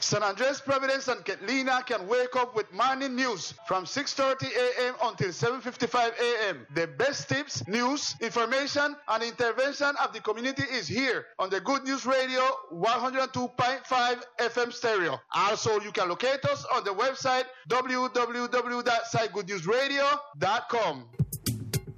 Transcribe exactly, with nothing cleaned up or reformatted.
San Andres, Providence, and Ketlina can wake up with morning news from six thirty a.m. until seven fifty-five a.m. The best tips, news, information, and intervention of the community is here on the Good News Radio one oh two point five F M stereo. Also, you can locate us on the website w w w dot site good news radio dot com.